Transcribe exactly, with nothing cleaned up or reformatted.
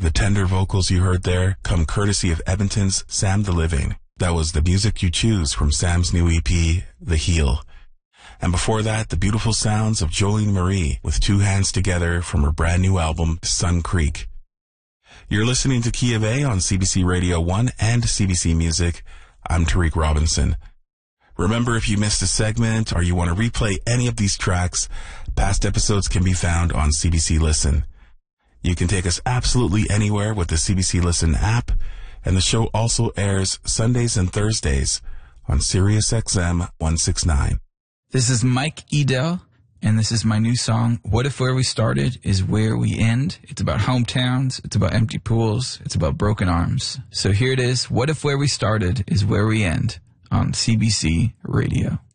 The tender vocals you heard there come courtesy of Edmonton's Sam the Living. That was The Music You Choose from Sam's new E P, The Heal. And before that, the beautiful sounds of Jolene Marie with Two Hands Together from her brand new album, Sun Creek. You're listening to Key of A on C B C Radio one and C B C Music. I'm Tariq Robinson. Remember, if you missed a segment or you want to replay any of these tracks, past episodes can be found on C B C Listen. You can take us absolutely anywhere with the C B C Listen app, and the show also airs Sundays and Thursdays on Sirius X M one sixty-nine. This is Mike Edel, and this is my new song, What If Where We Started Is Where We End. It's about hometowns, it's about empty pools, it's about broken arms. So here it is, What If Where We Started Is Where We End on C B C Radio.